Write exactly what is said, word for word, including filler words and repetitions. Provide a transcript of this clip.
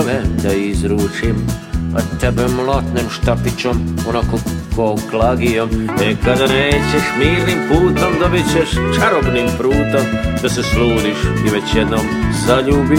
da izručim, a tebe mlotnem štapićom, onako ko klagijom. E kada nećeš mirnim putom, dobit ćeš čarobnim prutom, da se sludiš i već jednom zaljubiš.